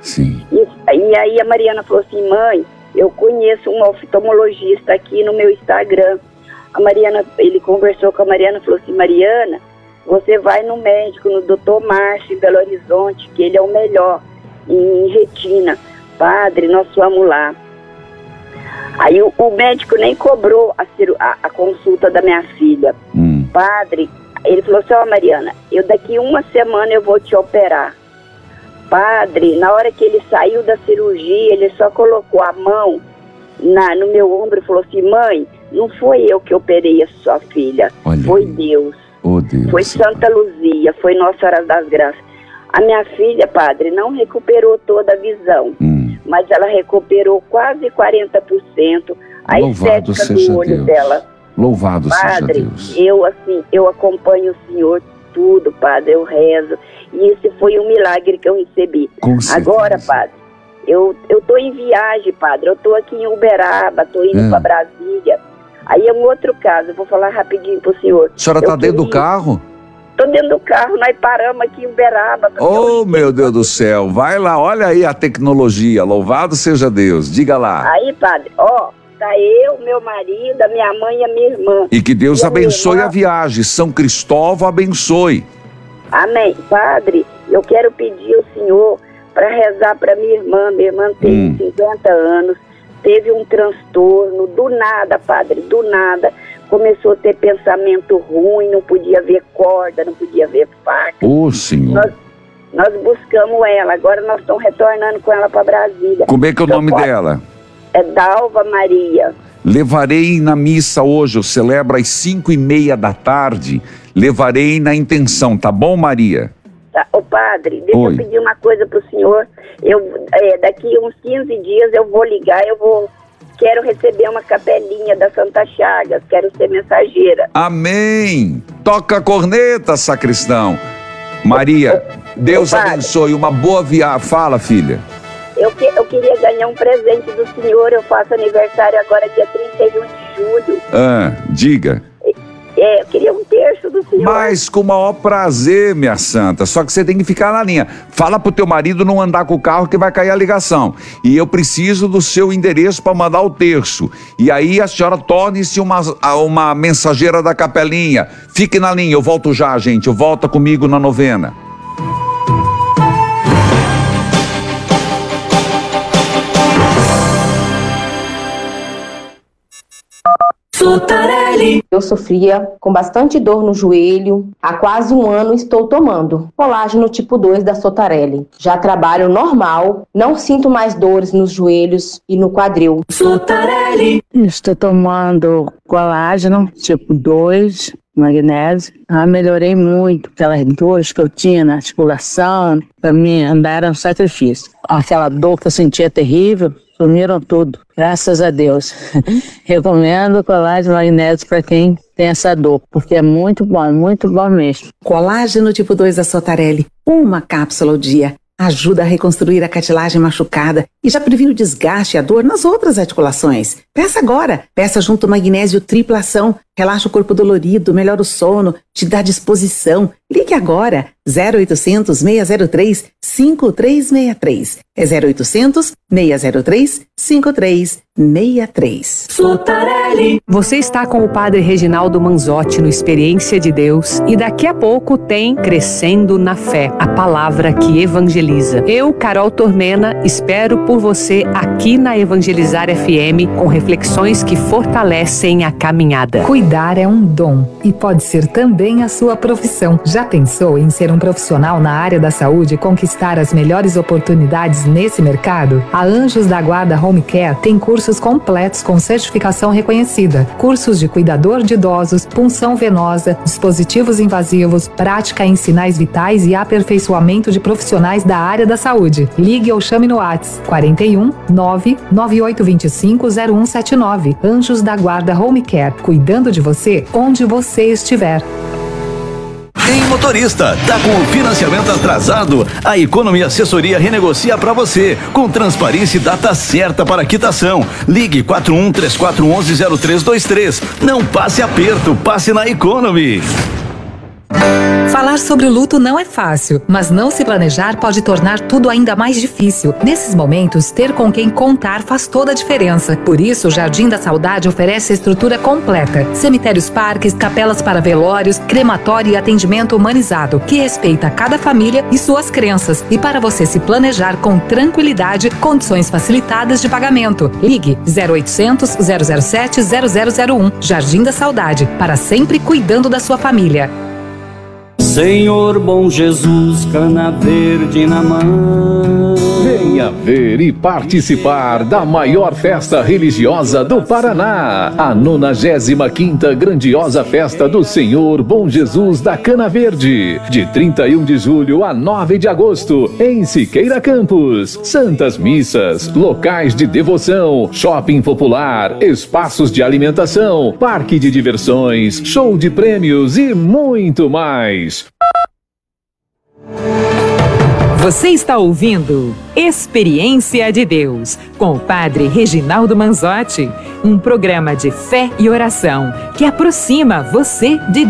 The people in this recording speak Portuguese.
Sim. E aí a Mariana falou assim, mãe, eu conheço um oftalmologista aqui no meu Instagram. Ele conversou com a Mariana e falou assim, Mariana, você vai no médico, no Dr. Márcio, em Belo Horizonte, que ele é o melhor em retina. Padre, nós vamos lá. Aí o médico nem cobrou a consulta da minha filha. Padre, ele falou assim, Mariana, daqui uma semana eu vou te operar. Padre, na hora que ele saiu da cirurgia, ele só colocou a mão no meu ombro e falou assim, mãe, não foi eu que operei a sua filha, foi Deus. Oh, Deus. Foi Santa Luzia, foi Nossa Senhora das Graças. A minha filha, padre, não recuperou toda a visão, mas ela recuperou quase 40%. A Louvado estética seja do olho Deus. dela. Louvado Padre, seja Deus. eu acompanho o senhor tudo, padre, eu rezo. E esse foi um milagre que eu recebi. Agora, padre, eu tô em viagem, padre, eu tô aqui em Uberaba, tô indo para Brasília. Aí é um outro caso, eu vou falar rapidinho pro senhor. A senhora tá dentro do carro? Tô dentro do carro, nós paramos aqui em Uberaba. Oh, meu Deus do céu, vai lá, olha aí a tecnologia, louvado seja Deus, diga lá. Aí, padre, tá eu, meu marido, a minha mãe e a minha irmã. E que Deus abençoe a viagem, São Cristóvão abençoe. Amém. Padre, eu quero pedir ao senhor para rezar para minha irmã tem 50 anos, teve um transtorno, do nada, padre, do nada, começou a ter pensamento ruim, não podia ver corda, não podia ver faca. Senhor. Nós buscamos ela, agora nós estamos retornando com ela para Brasília. Como é que é o nome dela? É Dalva Maria. Levarei na missa hoje, eu celebro às 5:30 da tarde, levarei na intenção, tá bom, Maria? Tá. Ô padre, deixa eu pedir uma coisa pro senhor, daqui uns 15 dias eu vou ligar, quero receber uma capelinha da Santa Chagas, quero ser mensageira. Amém! Toca a corneta, sacristão. Maria, Deus abençoe, uma boa viagem. Fala, filha. Eu queria ganhar um presente do senhor, eu faço aniversário agora dia 31 de julho. Diga. Eu queria um terço do senhor. Mas com o maior prazer, minha santa, só que você tem que ficar na linha. Fala pro teu marido não andar com o carro que vai cair a ligação. E eu preciso do seu endereço para mandar o terço. E aí a senhora torne-se uma mensageira da capelinha. Fique na linha, eu volto já, gente, volta comigo na novena. Sotarelli. Eu sofria com bastante dor no joelho. Há quase um ano estou tomando colágeno tipo 2 da Sotarelli. Já trabalho normal, não sinto mais dores nos joelhos e no quadril. Sotarelli. Estou tomando colágeno tipo 2, magnésio. Melhorei muito aquelas dores que eu tinha na articulação. Para mim andar era um sacrifício. Aquela dor que eu sentia terrível, sumiram tudo, graças a Deus. Recomendo colágeno magnésio para quem tem essa dor, porque é muito bom mesmo. Colágeno tipo 2 da Sotarelli, uma cápsula ao dia, ajuda a reconstruir a cartilagem machucada e já previne o desgaste e a dor nas outras articulações. Peça agora, peça junto ao magnésio tripla ação, relaxa o corpo dolorido, melhora o sono, te dá disposição. Ligue agora, 0800 603 5363. É 0800 603 5363. Sotarelli. Você está com o Padre Reginaldo Manzotti no Experiência de Deus e daqui a pouco tem Crescendo na Fé, a palavra que evangeliza. Eu, Carol Tormena, espero por você aqui na Evangelizar FM com reflexões que fortalecem a caminhada. Cuidar é um dom e pode ser também a sua profissão. Já pensou em ser um profissional na área da saúde e conquistar as melhores oportunidades nesse mercado? A Anjos da Guarda Home Care tem cursos completos com certificação reconhecida. Cursos de cuidador de idosos, punção venosa, dispositivos invasivos, prática em sinais vitais e aperfeiçoamento de profissionais da área da saúde. Ligue ou chame no WhatsApp 41 99825 0179. Anjos da Guarda Home Care, cuidando de você onde você estiver. Em motorista, tá com o financiamento atrasado? A Economy Assessoria renegocia para você, com transparência e data certa para quitação. Ligue 4134110323. Não passe aperto, passe na Economy. Falar sobre o luto não é fácil, mas não se planejar pode tornar tudo ainda mais difícil. Nesses momentos, ter com quem contar faz toda a diferença. Por isso, o Jardim da Saudade oferece a estrutura completa: cemitérios, parques, capelas para velórios, crematório e atendimento humanizado, que respeita cada família e suas crenças. E para você se planejar com tranquilidade, condições facilitadas de pagamento. Ligue 0800 007 0001. Jardim da Saudade, para sempre cuidando da sua família. Senhor bom Jesus, cana verde na mão. Venha ver e participar da maior festa religiosa do Paraná, a 95ª grandiosa festa do Senhor Bom Jesus da Cana Verde, de 31 de julho a 9 de agosto, em Siqueira Campos. Santas missas, locais de devoção, shopping popular, espaços de alimentação, parque de diversões, show de prêmios e muito mais. Você está ouvindo Experiência de Deus, com o Padre Reginaldo Manzotti, um programa de fé e oração que aproxima você de